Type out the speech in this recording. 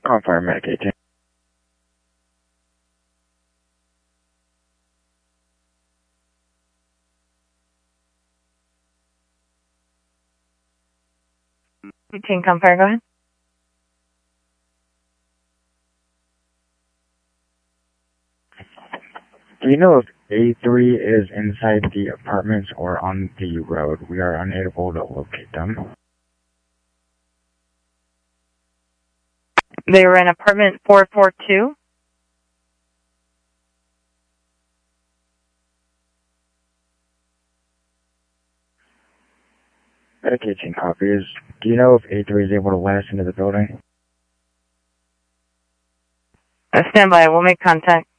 Fire medication. Fire, go ahead. Do you know if A3 is inside the apartments or on the road? We are unable to locate them. They were in apartment 442. Medication copies. Do you know if A3 is able to let us into the building? Stand by. We'll make contact.